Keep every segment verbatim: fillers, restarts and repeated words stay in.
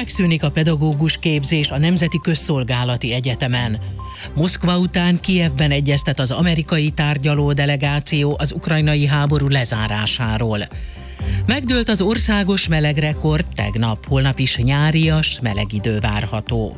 Megszűnik a pedagógus képzés a Nemzeti Közszolgálati Egyetemen. Moszkva után Kijevben egyeztet az amerikai tárgyaló delegáció az ukrajnai háború lezárásáról. Megdőlt az országos melegrekord tegnap, holnap is nyárias, meleg idő várható.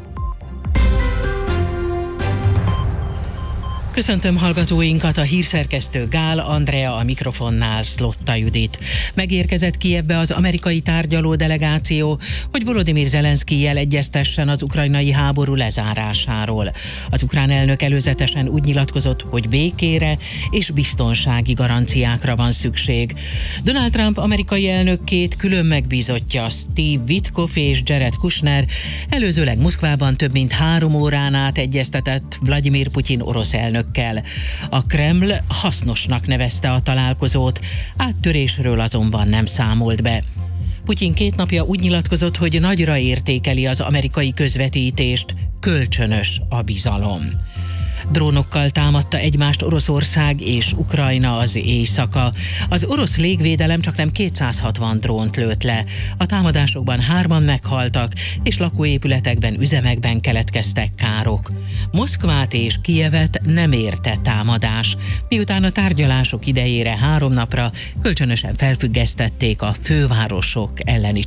Köszöntöm hallgatóinkat, a hírszerkesztő Gál Andrea, a mikrofonnál Szlotta Judit. Megérkezett Kijevbe az amerikai tárgyaló delegáció, hogy Volodymyr Zelenszkijjel egyeztessen az ukrajnai háború lezárásáról. Az ukrán elnök előzetesen úgy nyilatkozott, hogy békére és biztonsági garanciákra van szükség. Donald Trump amerikai elnök két külön megbízottja, Steve Witkoff és Jared Kushner, előzőleg Moszkvában több mint három órán át egyeztetett Vladimir Putyin orosz elnök. A Kreml hasznosnak nevezte a találkozót, áttörésről azonban nem számolt be. Putyin két napja úgy nyilatkozott, hogy nagyra értékeli az amerikai közvetítést, kölcsönös a bizalom. Drónokkal támadta egymást Oroszország és Ukrajna az éjszaka. Az orosz légvédelem csaknem kétszázhatvan drónt lőtt le. A támadásokban hárman meghaltak, és lakóépületekben, üzemekben keletkeztek károk. Moszkvát és Kijevet nem érte támadás, miután a tárgyalások idejére három napra kölcsönösen felfüggesztették a fővárosok elleni